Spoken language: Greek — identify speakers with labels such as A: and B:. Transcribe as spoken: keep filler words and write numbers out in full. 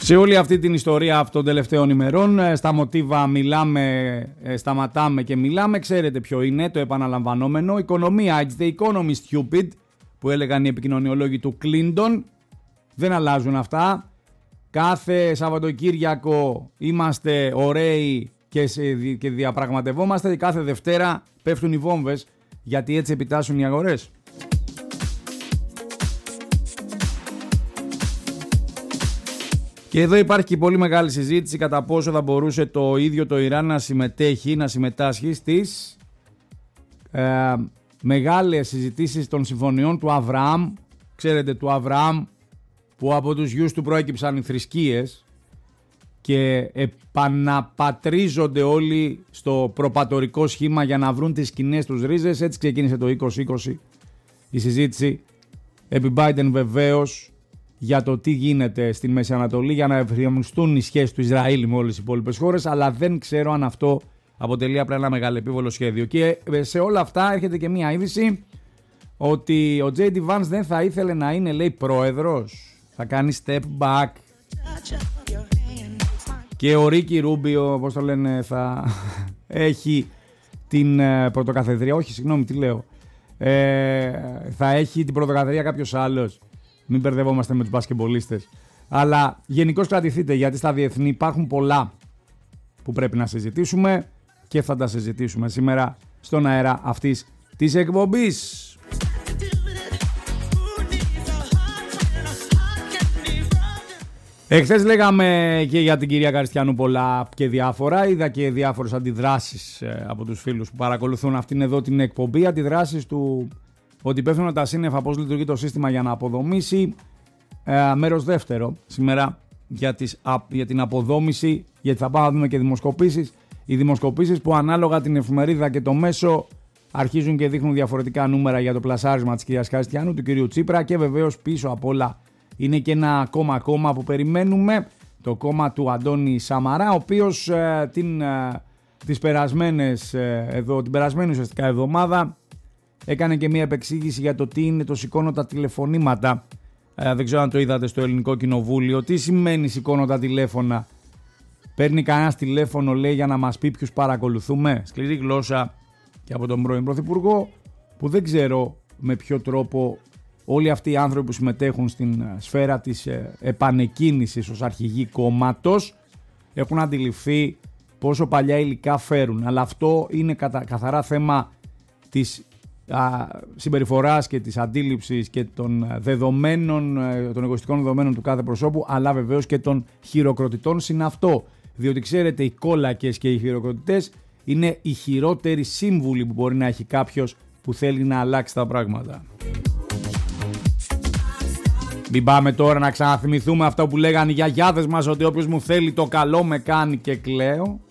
A: Σε όλη αυτή την ιστορία αυτών των τελευταίων ημερών, στα μοτίβα μιλάμε, σταματάμε και μιλάμε, ξέρετε ποιο είναι το επαναλαμβανόμενο. Οικονομία, it's the economy stupid, που έλεγαν οι επικοινωνιολόγοι του Κλίντον. Δεν αλλάζουν αυτά. Κάθε Σαββατοκύριακο είμαστε ωραίοι και, σε, και διαπραγματευόμαστε και κάθε Δευτέρα πέφτουν οι βόμβες, γιατί έτσι επιτάσσουν οι αγορές. Και εδώ υπάρχει και πολύ μεγάλη συζήτηση κατά πόσο θα μπορούσε το ίδιο το Ιράν να συμμετέχει, να συμμετάσχει στις ε, μεγάλες συζητήσεις των συμφωνιών του Αβραάμ. Ξέρετε, του Αβραάμ, που από τους γιους του προέκυψαν οι θρησκείες και επαναπατρίζονται όλοι στο προπατορικό σχήμα για να βρουν τις κοινές τους ρίζες. Έτσι ξεκίνησε το είκοσι είκοσι η συζήτηση επί Biden βεβαίως για το τι γίνεται στην Μέση Ανατολή, για να ευθυγραμμιστούν οι σχέσεις του Ισραήλ με όλες τις υπόλοιπες χώρες, αλλά δεν ξέρω αν αυτό αποτελεί απλά ένα μεγαλεπίβολο σχέδιο. Και σε όλα αυτά έρχεται και μία είδηση ότι ο τζέι ντι Vance δεν θα ήθελε να είναι, λέει, πρόεδρος. Θα κάνει step back. Και ο Ρίκι Ρούμπιο, πώς το λένε, θα έχει την πρωτοκαθεδρία. Όχι, συγγνώμη, τι λέω. Ε, θα έχει την πρωτοκαθεδρία κάποιος άλλος. Μην μπερδευόμαστε με τους μπασκεμπολίστες. Αλλά γενικώς κρατηθείτε, γιατί στα διεθνή υπάρχουν πολλά που πρέπει να συζητήσουμε και θα τα συζητήσουμε σήμερα στον αέρα αυτής της εκπομπής. Εχθές λέγαμε και για την κυρία Καριστιανού πολλά και διάφορα. Είδα και διάφορες αντιδράσεις από τους φίλους που παρακολουθούν αυτήν εδώ την εκπομπή. Αντιδράσεις του ότι πέφτουν τα σύννεφα, πώς λειτουργεί το σύστημα για να αποδομήσει. Ε, μέρος δεύτερο σήμερα για, τις, για την αποδόμηση, γιατί θα πάμε να δούμε και δημοσκοπήσεις. Οι δημοσκοπήσεις που ανάλογα την εφημερίδα και το μέσο αρχίζουν και δείχνουν διαφορετικά νούμερα για το πλασάρισμα της κυρίας Καριστιανού, του κυρίου Τσίπρα, και βεβαίως πίσω απ' όλα είναι και ένα ακόμα κόμμα που περιμένουμε, το κόμμα του Αντώνη Σαμαρά, ο οποίος ε, την, ε, τις περασμένες, ε, εδώ, την περασμένη ουσιαστικά εβδομάδα έκανε και μια επεξήγηση για το τι είναι το σηκώνω τα τηλεφωνήματα. Ε, δεν ξέρω αν το είδατε στο Ελληνικό Κοινοβούλιο. Τι σημαίνει σηκώνω τα τηλέφωνα? Παίρνει κανένα τηλέφωνο, λέει, για να μας πει ποιους παρακολουθούμε? Σκληρή γλώσσα και από τον πρώην Πρωθυπουργό, που δεν ξέρω με ποιο τρόπο όλοι αυτοί οι άνθρωποι που συμμετέχουν στην σφαίρα της επανεκκίνησης ως αρχηγοί κόμματος έχουν αντιληφθεί πόσο παλιά υλικά φέρουν. Αλλά αυτό είναι κατα, καθαρά θέμα της α, συμπεριφοράς και της αντίληψης και των δεδομένων, των εγωιστικών δεδομένων του κάθε προσώπου, αλλά βεβαίως και των χειροκροτητών συναυτό. Διότι ξέρετε, οι κόλακες και οι χειροκροτητές είναι οι χειρότεροι σύμβουλοι που μπορεί να έχει κάποιος που θέλει να αλλάξει τα πράγματα. Μην πάμε τώρα να ξαναθυμηθούμε αυτό που λέγανε οι γιαγιάδες μας, ότι όποιος μου θέλει το καλό με κάνει και κλαίω.